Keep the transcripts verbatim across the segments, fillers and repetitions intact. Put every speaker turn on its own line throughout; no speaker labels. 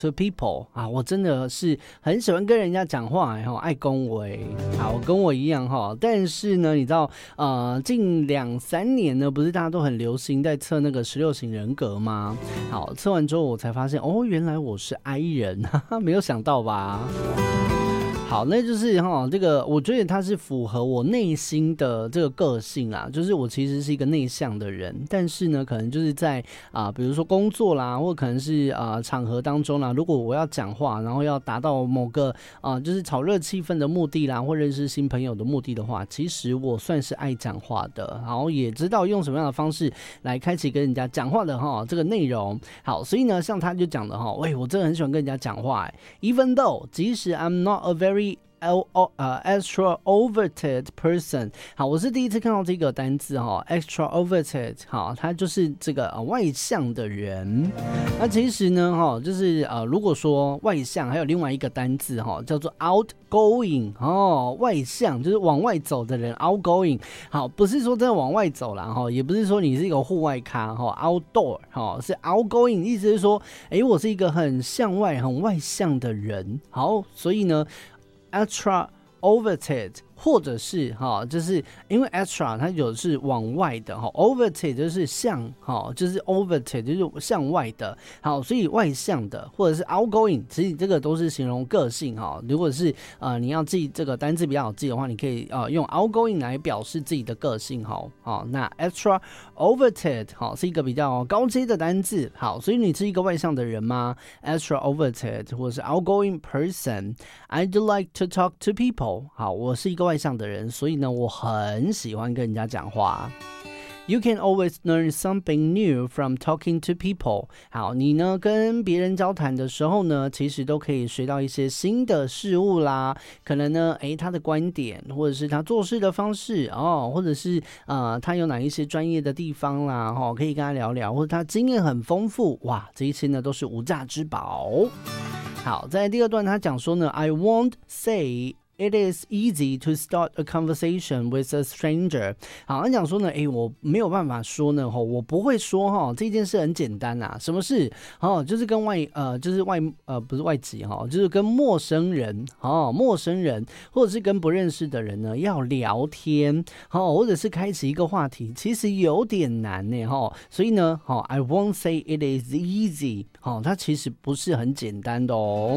to people 啊，我真的是很喜欢跟人家讲话，然后爱恭维，好，跟我一样哈。但是呢，你知道，呃，近两三年呢，不是大家都很流行在测那个十六型人格吗？好，测完之后我才发现，哦，原来我是 I 人，哈哈，没有想到吧？好，那就是哈，这个我觉得它是符合我内心的这个个性啦，就是我其实是一个内向的人，但是呢，可能就是在啊、呃，比如说工作啦，或可能是啊、呃、场合当中啦，如果我要讲话，然后要达到某个啊、呃、就是炒热气氛的目的啦，或认识新朋友的目的的话，其实我算是爱讲话的，然后也知道用什么样的方式来开启跟人家讲话的哈这个内容。好，所以呢，像他就讲的哈，喂，我真的很喜欢跟人家讲话 ，even though 即使 I'm not a very L, 呃 extroverted person， 好，我是第一次看到这个单字哈 ，extroverted， 好，它就是这个、呃、外向的人。那其实呢，哈，就是呃，如果说外向，还有另外一个单字哈，叫做 outgoing 哦，外向就是往外走的人 ，outgoing， 好，不是说真的往外走啦哈，也不是说你是一个户外咖哈 ，outdoor 哈，是 outgoing， 意思是说，哎，我是一个很向外、很外向的人。好，所以呢。extroverted 或者是哈，就是因为 extra 它有是往外的哈 ，overted 就是向哈，就是 overted 就是向外的，好，所以外向的或者是 outgoing， 其实这个都是形容个性哈。如果是呃你要记这个单字比较好记的话，你可以呃用 outgoing 来表示自己的个性哈。好，那 extroverted 好是一个比较高阶的单字，好，所以你是一个外向的人吗 ？extroverted 或者是 outgoing person。I do like to talk to people。好，我是一个外向的人，所以呢，我很喜欢跟人家讲话。You can always learn something new from talking to people。 好，你呢跟别人交谈的时候呢，其实都可以学到一些新的事物啦。可能呢，诶，他的观点，或者是他做事的方式哦，或者是呃，他有哪一些专业的地方啦，哦，可以跟他聊聊，或者他经验很丰富，哇，这一些呢都是无价之宝。好，在第二段他讲说呢 ，I won't say。It is easy to start a conversation with a stranger。 好，他讲说呢，哎，我没有办法说呢，我不会说哈，这件事很简单啊，什么事？哦，就是跟外呃，就是外呃，不是外籍哈，就是跟陌生人哦，陌生人或者是跟不认识的人呢要聊天，哦，或者是开启一个话题，其实有点难呢哈。所以呢，哦 ，I won't say it is easy。哦，它其实不是很简单的哦。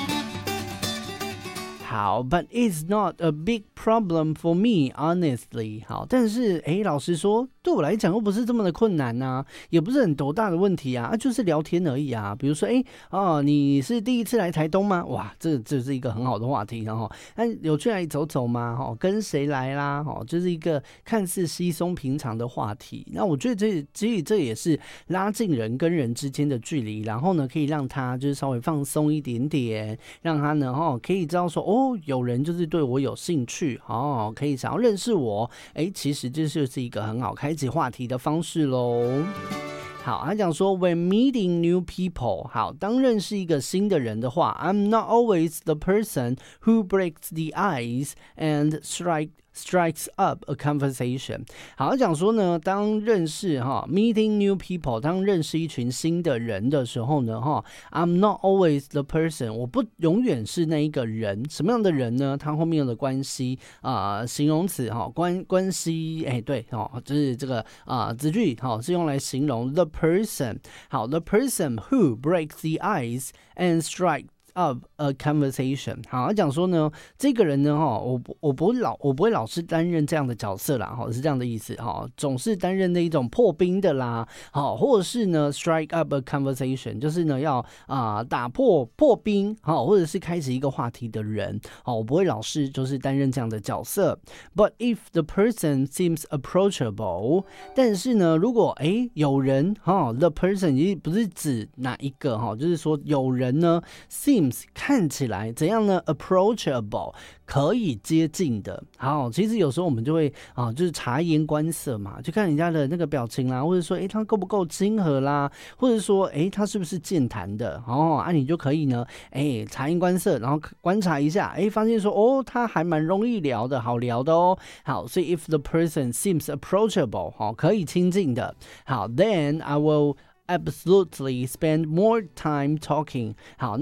好 ，but it's not a big problem for me, honestly。好，但是哎，老实说，对我来讲又不是这么的困难啊，也不是很多大的问题啊，啊就是聊天而已啊。比如说，哎，哦，你是第一次来台东吗？哇，这这是一个很好的话题，然后，那有去哪里走走吗？哦，跟谁来啦？哦，就是一个看似稀松平常的话题。那我觉得这其实这也是拉近人跟人之间的距离，然后呢，可以让他就是稍微放松一点点，让他呢，哦，可以知道说，哦。有人就是对我有兴趣哦，可以想要认识我，哎，其实这就是一个很好开启话题的方式咯。好，他讲说 when meeting new people， 好，当认识一个新的人的话 ，I'm not always the person who breaks the ice and strike strikes up a conversation。 好，他讲说呢，当认识哈 meeting new people， 当认识一群新的人的时候呢，哈 I'm not always the person， 我不永远是那一个人。什么样的人呢？他后面的关系啊、呃，形容词哈，关关系，哎，对哦，就是这个啊、呃、子句哈，是用来形容 the person。好 ，the person who breaks the ice and strikes up a conversation。 好，他讲说呢，这个人呢，哈，我不我不会老我不会老是担任这样的角色啦，哈，是这样的意思，哈，总是担任那一种破冰的啦，好，或者是呢 strike up a conversation， 就是呢要啊、呃、打破破冰，好，或者是开启一个话题的人，好，我不会老是就是担任这样的角色。But if the person seems approachable， 但是呢，如果哎有人哈 ，the person 也不是指哪一个哈，就是说有人呢 seems看起来怎样呢 ？approachable 可以接近的。好，其实有时候我们就会啊，就是察言观色嘛，就看人家的那个表情啦，或者说，哎，他够不够亲和啦，或者说，哎，他是不是健谈的？哦，啊，你就可以呢，哎，察言观色，然后观察一下，哎，发现说，哦，他还蛮容易聊的，好聊的哦。好，所以 if the person seems approachable， 好，可以亲近的。好 ，then I will absolutely spend more time talking. 好。